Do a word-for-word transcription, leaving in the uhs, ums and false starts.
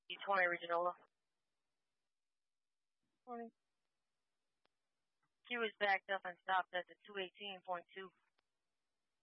twenty Reginola. Morning. He was backed up and stopped at the two eighteen point two.